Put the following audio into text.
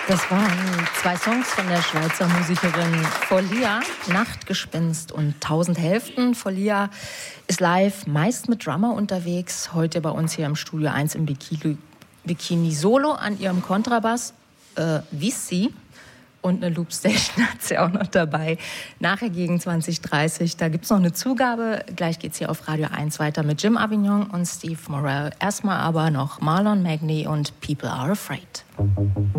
Das waren 2 Songs von der Schweizer Musikerin Folia, Nachtgespenst und 1000 Hälften. Folia ist live meist mit Drummer unterwegs, heute bei uns hier im Studio 1 im Bikini Solo an ihrem Kontrabass, Vissi. Und eine Loopstation hat sie auch noch dabei. Nachher gegen 20:30, da gibt's noch eine Zugabe. Gleich geht's hier auf Radio 1 weiter mit Jim Avignon und Steve Morell. Erstmal aber noch Marlon Magny und People Are Afraid.